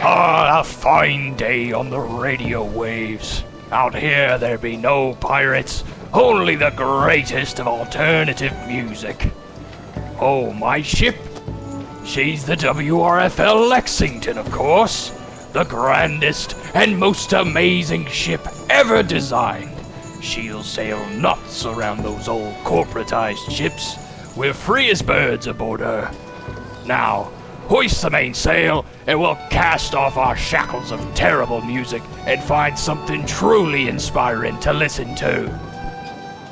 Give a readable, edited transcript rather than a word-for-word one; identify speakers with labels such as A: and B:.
A: Ah, a fine day on the radio waves. Out here there be no pirates, only the greatest of alternative music. Oh, my ship? She's the WRFL Lexington, of course. The grandest and most amazing ship ever designed. She'll sail nuts around those old corporatized ships. We're free as birds aboard her. Now, hoist the mainsail, and we'll cast off our shackles of terrible music and find something truly inspiring to listen to.